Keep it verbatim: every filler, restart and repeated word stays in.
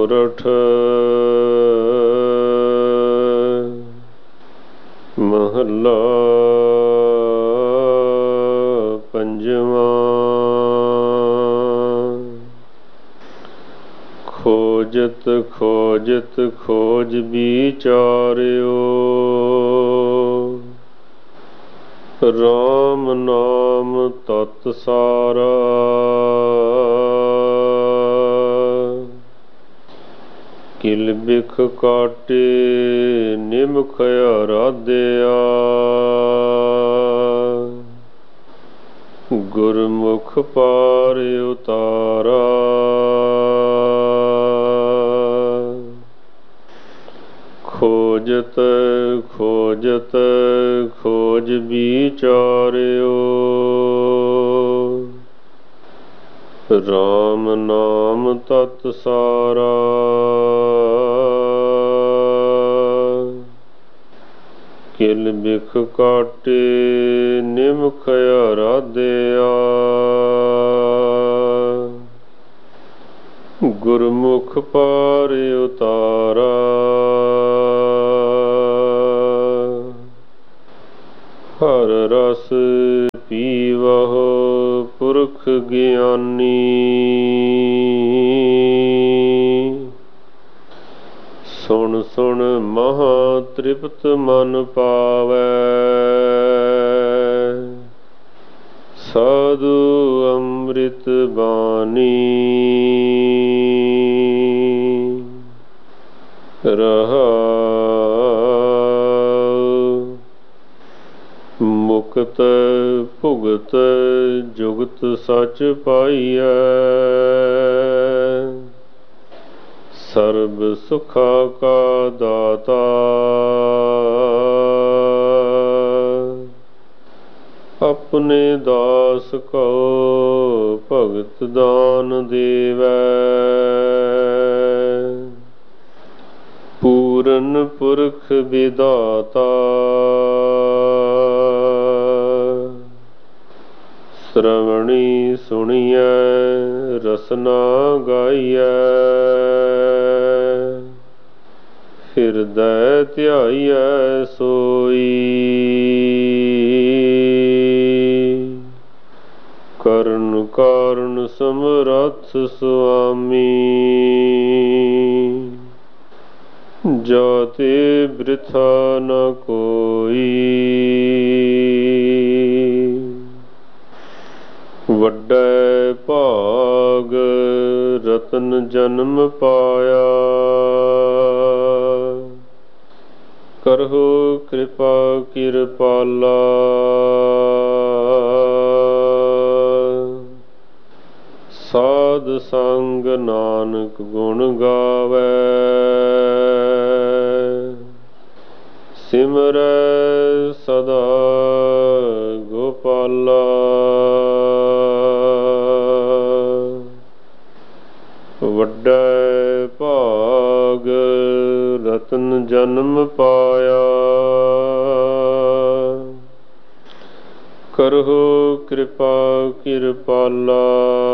ਸੋਰਠ। ਮਹੱਲਾ ਪੰਜਵਾਂ। ਖੋਜਤ ਖੋਜਤ ਖੋਜ ਵਿਚਾਰਿਓ, ਰਾਮ ਨਾਮ ਤਤ ਸਾਰਾ। ਕਿਲ ਬਿਖ ਕਾਟੇ ਨਿਮਖ ਅਰਾਧਿਆ, ਗੁਰਮੁਖ ਪਾਰ ਉਤਾਰਾ। ਖੋਜਤ ਖੋਜਤ ਖੋਜ ਵਿਚਾਰਿਓ, ਰਾਮ ਨਾਮ ਤਤ ਸਾਰਾ। ਕਿਲ ਬਿਖ ਕਾਟੇ ਨਿਮਖ ਅਰਾਧਿਆ, ਗੁਰਮੁਖ ਪਾਰ ਉਤਾਰਾ। ਹਰ ਰਸ ਪੀਵਹੁ ਪੁਰਖ ਗਿਆਨੀ, ਸੁਣ ਸੁਣ ਮਹਾ ਤ੍ਰਿਪਤ ਮਨ ਪਾਵੈ। ਸਾਧੂ ਅੰਮ੍ਰਿਤ ਬਾਣੀ, ਰਹਾਉ। ਮੁਕਤ ਭੁਗਤ ਜੁਗਤ ਸਚ ਪਾਈਐ, ਸਰਬ ਸੁਖਾ ਕਾ ਦਾਤਾ। ਆਪਣੇ ਦਾਸ ਕੋ ਭਗਤ ਦਾਨ ਦੇਵੈ, ਪੂਰਨ ਪੁਰਖ ਵਿਦਾਤਾ। ਸ਼੍ਰਵਣੀ ਸੁਣੀਐ ਰਸਨਾ ਗਾਈਐ, ਹਿਰਦੈ ਧਿਆਈਐ ਸੋਈ। ਕਰਨ ਕਾਰਨ ਸਮਰੱਥ ਸੁਆਮੀ, ਜਾਤੇ ਬ੍ਰਿਥਾ ਨ ਕੋਈ। ਵੱਡੈ ਭਾਗ ਰਤਨ ਜਨਮ ਪਾਇਆ, ਕਰਹੁ ਕਿਰਪਾ ਕਿਰਪਾਲਾ। ਸਾਧ ਸੰਗ ਨਾਨਕ ਗੁਣ ਗਾਵੈ, ਸਿਮਰੈ ਸਦਾ ਗੋਪਾਲਾ। ਵੱਡੈ ਭਾਗ ਰਤਨ ਜਨਮ ਪਾਇਆ, ਕਰਹੁ ਕਿਰਪਾ ਕਿਰਪਾਲਾ।